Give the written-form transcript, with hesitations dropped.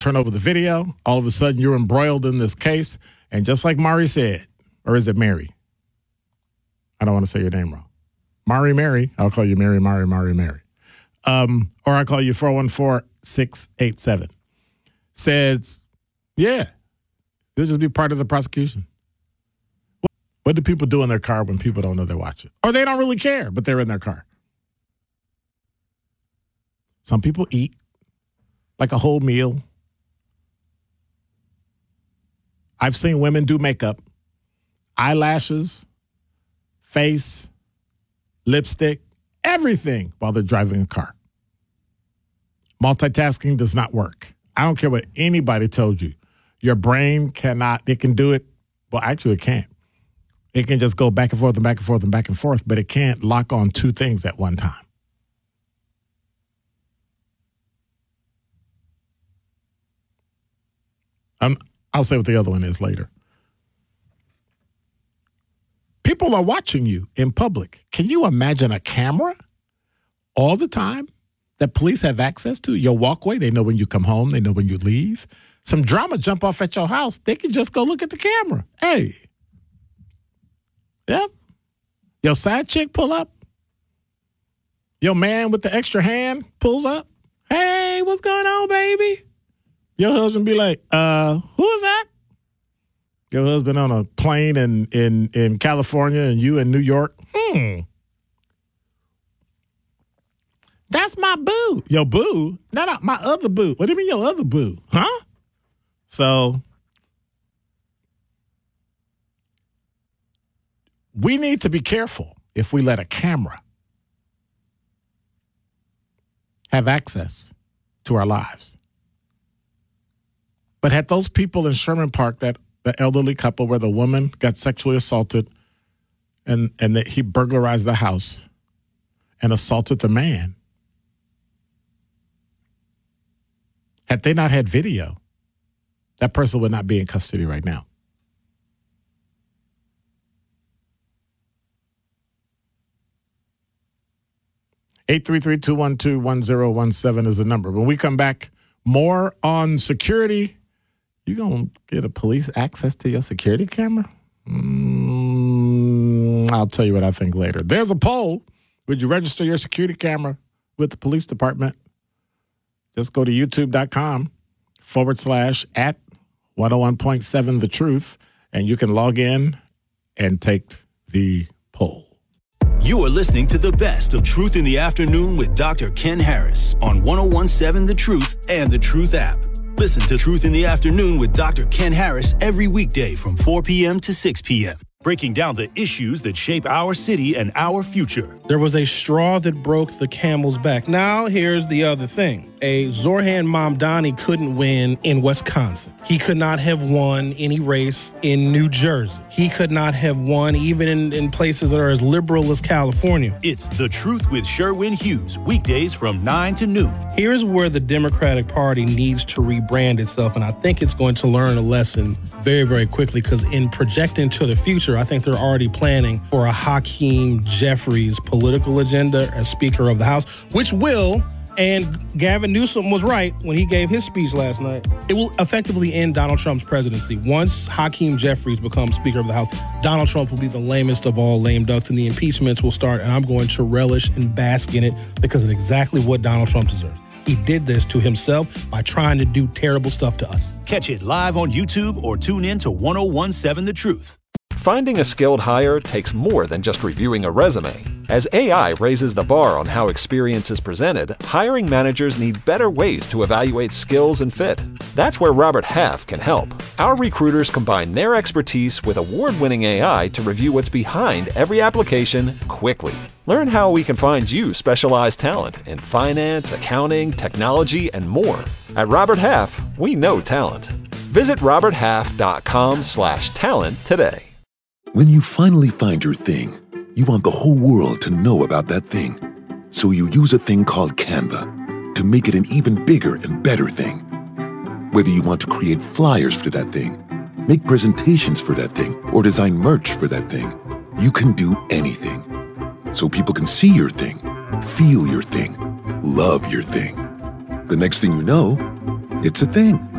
turn over the video. All of a sudden, you're embroiled in this case. And just like Mari said, or is it Mary? I don't want to say your name wrong. Mary. I'll call you Mary. Or I call you 414-687. Says, yeah, you'll just be part of the prosecution. What do people do in their car when people don't know they're watching? Or they don't really care, but they're in their car. Some people eat like a whole meal. I've seen women do makeup, eyelashes, face, lipstick, everything while they're driving a car. Multitasking does not work. I don't care what anybody told you. Your brain cannot, it can do it. Well, actually it can't. It can just go back and forth and back and forth and back and forth, but it can't lock on two things at one time. I'll say what the other one is later. People are watching you in public. Can you imagine a camera all the time that police have access to? Your walkway, they know when you come home, they know when you leave. Some drama jump off at your house, they can just go look at the camera. Hey. Yep. Your side chick pull up. Your man with the extra hand pulls up. Hey, what's going on, baby? Your husband be like, who is that? Your husband on a plane in California and you in New York. That's my boo. Your boo? No, my other boo. What do you mean your other boo? Huh? So we need to be careful if we let a camera have access to our lives. But had those people in Sherman Park, that the elderly couple where the woman got sexually assaulted and that he burglarized the house and assaulted the man, had they not had video, that person would not be in custody right now. (833-212-1017) is the number. When we come back, more on security. You gonna get a police access to your security camera? I'll tell you what I think later. There's a poll. Would you register your security camera with the police department? Just go to youtube.com/@101.7 The Truth, and you can log in and take the poll. You are listening to the best of Truth in the Afternoon with Dr. Ken Harris on 101.7 The Truth and The Truth app. Listen to Truth in the Afternoon with Dr. Ken Harris every weekday from 4 p.m. to 6 p.m., breaking down the issues that shape our city and our future. There was a straw that broke the camel's back. Now, here's the other thing. A Zorhan Mamdani couldn't win in Wisconsin. He could not have won any race in New Jersey. He could not have won even in places that are as liberal as California. It's The Truth with Sherwin Hughes, weekdays from 9 to noon. Here's where the Democratic Party needs to rebrand itself, and I think it's going to learn a lesson very, very quickly, because in projecting to the future, I think they're already planning for a Hakeem Jeffries political agenda as Speaker of the House, which will, and Gavin Newsom was right when he gave his speech last night, it will effectively end Donald Trump's presidency. Once Hakeem Jeffries becomes Speaker of the House, Donald Trump will be the lamest of all lame ducks, and the impeachments will start, and I'm going to relish and bask in it because it's exactly what Donald Trump deserves. He did this to himself by trying to do terrible stuff to us. Catch it live on YouTube or tune in to 101.7 The Truth. Finding a skilled hire takes more than just reviewing a resume. As AI raises the bar on how experience is presented, hiring managers need better ways to evaluate skills and fit. That's where Robert Half can help. Our recruiters combine their expertise with award-winning AI to review what's behind every application quickly. Learn how we can find you specialized talent in finance, accounting, technology, and more. At Robert Half, we know talent. Visit roberthalf.com/talent today. When you finally find your thing, you want the whole world to know about that thing. So you use a thing called Canva to make it an even bigger and better thing. Whether you want to create flyers for that thing, make presentations for that thing, or design merch for that thing, you can do anything. So people can see your thing, feel your thing, love your thing. The next thing you know, it's a thing.